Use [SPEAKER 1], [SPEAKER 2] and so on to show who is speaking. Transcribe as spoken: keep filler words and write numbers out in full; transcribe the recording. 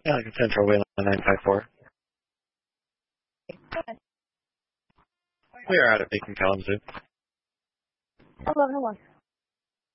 [SPEAKER 1] Yeah, like Central Wayland nine five four.
[SPEAKER 2] Go ahead.
[SPEAKER 1] We are out at Beacon Kalamazoo.
[SPEAKER 2] eleven oh one.